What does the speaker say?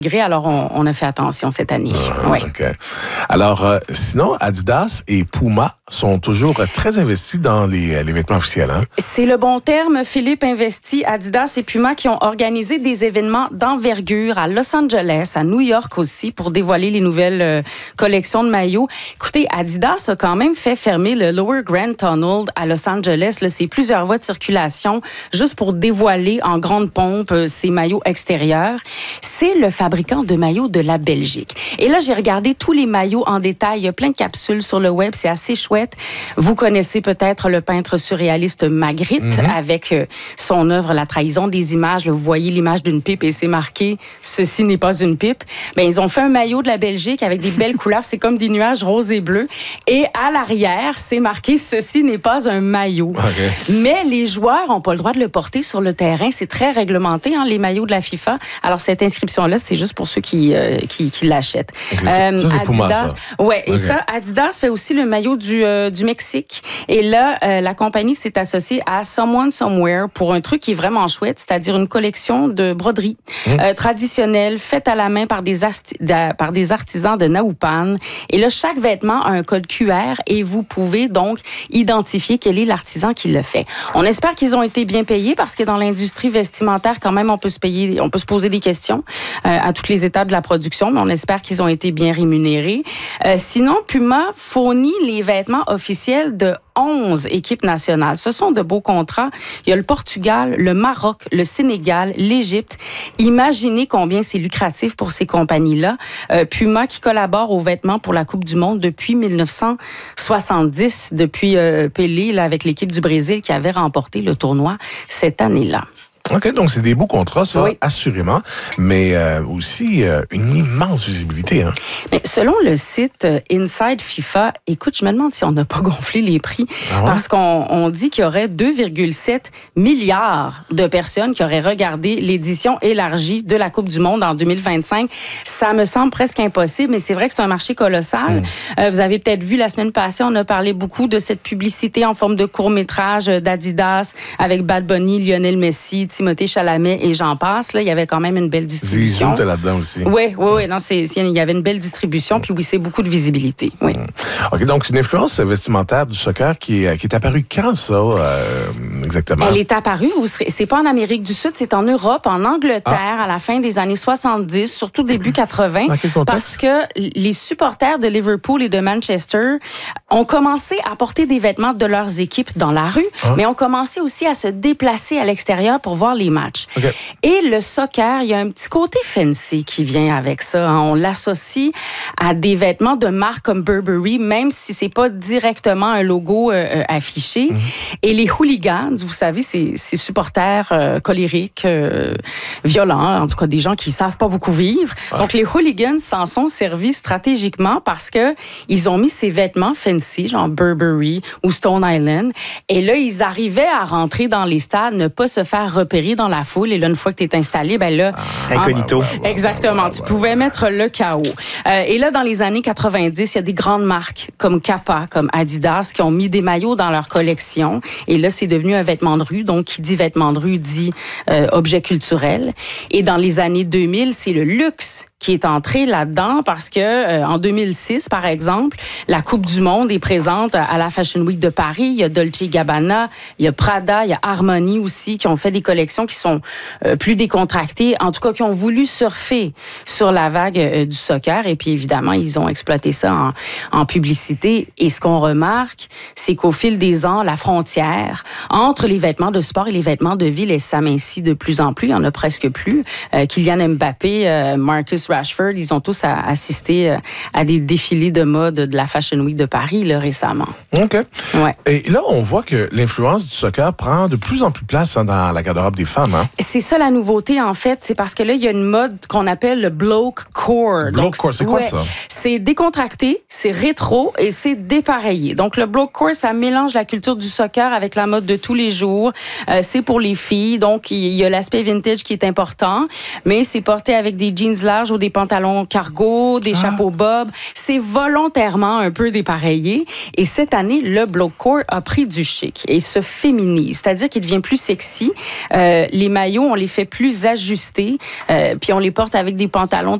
Alors, on a fait attention cette année. Oui. OK. Alors, sinon, Adidas et Puma sont toujours très investis dans les vêtements officiels. Hein? C'est le bon terme, Philippe. Investi, Adidas et Puma qui ont organisé des événements d'envergure à Los Angeles, à New York aussi, pour dévoiler les nouvelles collections de maillots. Écoutez, Adidas a quand même fait fermer le Lower Grand Tunnel à Los Angeles. Là, c'est plusieurs voies de circulation juste pour dévoiler en grande pompe ces maillots extérieurs. C'est le fabricant de maillots de la Belgique. Et là, j'ai regardé tous les maillots en détail. Il y a plein de capsules sur le web. C'est assez chouette. Vous connaissez peut-être le peintre surréaliste Magritte avec son œuvre La trahison des images. Là, vous voyez l'image d'une pipe et c'est marqué « Ceci n'est pas une pipe ». Ben, ils ont fait un maillot de la Belgique avec des belles couleurs. C'est comme des nuages roses et bleus. Et à l'arrière, c'est marqué « Ceci n'est pas un maillot okay. ». Mais les joueurs n'ont pas le droit de le porter sur le terrain. C'est très réglementé, hein, les maillots de la FIFA. Alors, cette inscription-là, c'est juste pour ceux qui l'achètent. Okay, ça, c'est Adidas, Puma, ça. Ouais, et ça, Adidas fait aussi le maillot du Mexique. Et là, la compagnie s'est associée à Someone Somewhere pour un truc qui est vraiment chouette, c'est-à-dire une collection de broderies traditionnelles, faites à la main par des artisans de Naupan. Et là, chaque vêtement a un code QR et vous pouvez donc identifier quel est l'artisan qui le fait. On espère qu'ils ont été bien payés parce que dans l'industrie vestimentaire, quand même, on peut se poser des questions à toutes les étapes de la production, mais on espère qu'ils ont été bien rémunérés. Sinon, Puma fournit les vêtements officiels de 11 équipes nationales. Ce sont de beaux contrats. Il y a le Portugal, le Maroc, le Sénégal, l'Égypte. Imaginez combien c'est lucratif pour ces compagnies-là. Puma qui collabore aux vêtements pour la Coupe du Monde depuis 1970, depuis Pelé là, avec l'équipe du Brésil qui avait remporté le tournoi cette année-là. OK, donc c'est des beaux contrats, ça, oui. Assurément, mais aussi une immense visibilité. Hein. Mais selon le site Inside FIFA, écoute, je me demande si on n'a pas gonflé les prix, parce qu'on dit qu'il y aurait 2,7 milliards de personnes qui auraient regardé l'édition élargie de la Coupe du Monde en 2025. Ça me semble presque impossible, mais c'est vrai que c'est un marché colossal. Vous avez peut-être vu la semaine passée, on a parlé beaucoup de cette publicité en forme de court-métrage d'Adidas avec Bad Bunny, Lionel Messi, Timothée Chalamet et j'en passe. Là, il y avait quand même une belle distribution. Zizou était là-dedans aussi. Oui. Non, il y avait une belle distribution, puis oui, c'est beaucoup de visibilité. Oui. OK, donc c'est une influence vestimentaire du soccer qui est apparue quand, ça, exactement? Elle est apparue, c'est pas en Amérique du Sud, c'est en Europe, en Angleterre, à la fin des années 70, surtout début 80. Dans quel contexte? Parce que les supporters de Liverpool et de Manchester ont commencé à porter des vêtements de leurs équipes dans la rue, mais ont commencé aussi à se déplacer à l'extérieur pour voir les matchs. Okay. Et le soccer, il y a un petit côté fancy qui vient avec ça. Hein. On l'associe à des vêtements de marques comme Burberry, même si c'est pas directement un logo affiché. Et les hooligans, vous savez, ces supporters colériques, violents, en tout cas des gens qui savent pas beaucoup vivre. Donc les hooligans s'en sont servis stratégiquement parce que ils ont mis ces vêtements fancy, genre Burberry ou Stone Island. Et là, ils arrivaient à rentrer dans les stades, ne pas se faire repérer dans la foule. Et là, une fois que tu es installé, ben là... Incognito. Exactement. Tu pouvais mettre le chaos. Et là, dans les années 90, il y a des grandes marques comme Kappa, comme Adidas, qui ont mis des maillots dans leur collection. Et là, c'est devenu un vêtement de rue. Donc, qui dit vêtement de rue dit objet culturel. Et dans les années 2000, c'est le luxe qui est entré là-dedans parce que en 2006, par exemple, la Coupe du Monde est présente à la Fashion Week de Paris. Il y a Dolce & Gabbana, il y a Prada, il y a Armani aussi qui ont fait des collections qui sont plus décontractées, en tout cas qui ont voulu surfer sur la vague du soccer. Et puis évidemment, ils ont exploité ça en publicité. Et ce qu'on remarque, c'est qu'au fil des ans, la frontière entre les vêtements de sport et les vêtements de ville, elle s'amincit de plus en plus. Il y en a presque plus. Kylian Mbappé, Marcus Rashford, ils ont tous assisté à des défilés de mode de la Fashion Week de Paris là, récemment. OK. Ouais. Et là, on voit que l'influence du soccer prend de plus en plus place dans la garde-robe des femmes. Hein? C'est ça la nouveauté, en fait. C'est parce que là, il y a une mode qu'on appelle le bloke core. Bloke core, c'est quoi ça? C'est décontracté, c'est rétro et c'est dépareillé. Donc, le bloke core, ça mélange la culture du soccer avec la mode de tous les jours. C'est pour les filles. Donc, il y a l'aspect vintage qui est important, mais c'est porté avec des jeans larges ou des pantalons cargo, des chapeaux bob. C'est volontairement un peu dépareillé. Et cette année, le blockcore a pris du chic et se féminise, c'est-à-dire qu'il devient plus sexy. Les maillots, on les fait plus ajustés, puis on les porte avec des pantalons